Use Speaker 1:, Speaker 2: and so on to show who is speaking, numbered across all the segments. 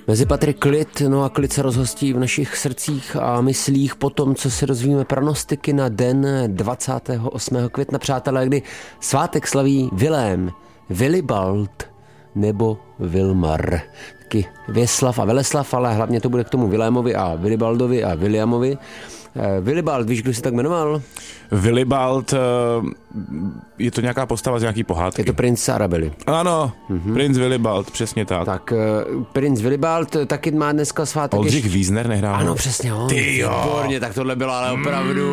Speaker 1: Mezi patry klid, no a klid se rozhostí v našich srdcích a myslích po tom, co si rozvíjíme pronostiky na den 28. května, přátelé, kdy svátek slaví Vilém, Vilibald nebo Vilmar. Taky Věslav a Veleslav, ale hlavně to bude k tomu Vilémovi a Vilibaldovi a Williamovi. Vilibald, víš, kdo se tak jmenoval?
Speaker 2: Vilibald, je to nějaká postava z nějaký pohádky.
Speaker 1: Je to princ Arabely.
Speaker 2: Ano, princ Vilibald, přesně tak.
Speaker 1: Tak princ Vilibald taky má dneska svátek.
Speaker 2: Oldřich Wiesner nehrál.
Speaker 1: Ano, přesně on.
Speaker 2: Ty jo.
Speaker 1: Výborně, tak tohle bylo ale opravdu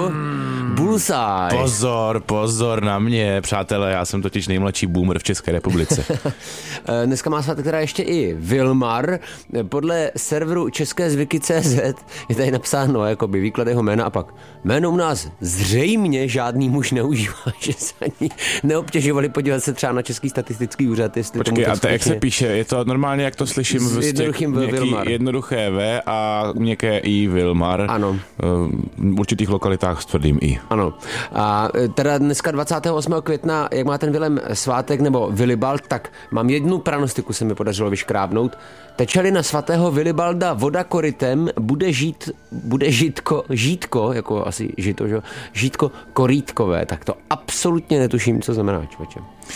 Speaker 1: bullseye.
Speaker 2: Pozor na mě, přátelé, já jsem totiž nejmladší boomer v České republice.
Speaker 1: Dneska má svátek teda ještě i Vilmar. Podle serveru České zvyky.cz je tady napsáno jakoby výklad jeho jména a pak jméno u nás zřejmě žádný muž neužívá, že se ani neobtěžovali podívat se třeba na Český statistický úřad.
Speaker 2: Počkej, a to jak se píše? Je to normálně, jak to slyším?
Speaker 1: S jednoduchým Vilmar.
Speaker 2: Jednoduché V a měkké I Vilmar.
Speaker 1: Ano.
Speaker 2: V určitých lokalitách s tvrdým I.
Speaker 1: Ano. A teda dneska 28. května, jak má ten Vilém svátek nebo Vilibald, tak mám jednu pranostiku, se mi podařilo vyškrábnout. Teče-li na svatého Vilibalda voda korytem, bude žítko, jako asi žito, že? Žítko korýtkové, tak to absolutně netuším, co znamená, člověče.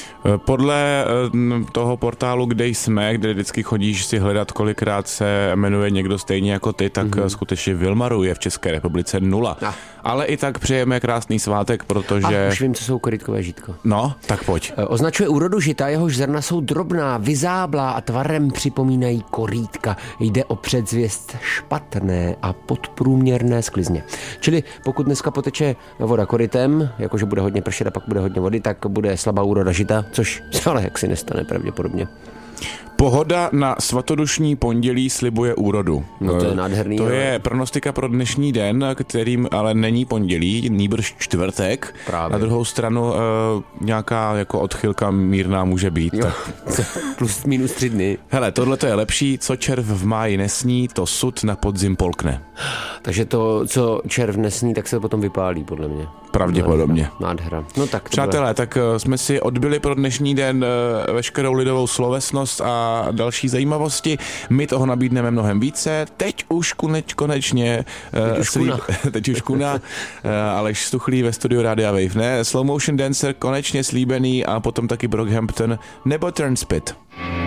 Speaker 2: Podle toho portálu, kde jsme, kde vždycky chodíš si hledat, kolikrát se jmenuje někdo stejně jako ty, tak skutečně Vilmaru je v České republice 0. Ale i tak přejeme krásný svátek, protože...
Speaker 1: Už vím, co jsou korýtkové žítko.
Speaker 2: No, tak pojď.
Speaker 1: Označuje úrodu žita, jehož zrna jsou drobná, vyzáblá a tvarem připomínají korýtka. Jde o předzvěst špatné a podprůměrné sklizně. Čili pokud dneska poteče voda korytem, jakože bude hodně pršet a pak bude hodně vody, tak bude slabá úroda žita, což se ale jaksi nestane pravděpodobně.
Speaker 2: Pohoda na svatodušní pondělí slibuje úrodu.
Speaker 1: No to je nádherný.
Speaker 2: To je pronostika pro dnešní den, kterým ale není pondělí, nýbrž čtvrtek.
Speaker 1: Právě.
Speaker 2: Na druhou stranu nějaká jako odchylka mírná může být.
Speaker 1: Plus minus 3 dny.
Speaker 2: Hele, tohle to je lepší, co červ v máji nesní, to sud na podzim polkne.
Speaker 1: Takže to, co červ nesní, tak se potom vypálí, podle mě.
Speaker 2: Pravděpodobně.
Speaker 1: Nádhera. No tak
Speaker 2: přátelé, tak jsme si odbyli pro dnešní den veškerou lidovou slovesnost a další zajímavosti. My toho nabídneme mnohem více. Teď už konečně teď už kuna Aleš Stuchlý ve studiu Rádia Wave. Ne, Slow Motion Dancer konečně slíbený a potom taky Brockhampton nebo Turnspit.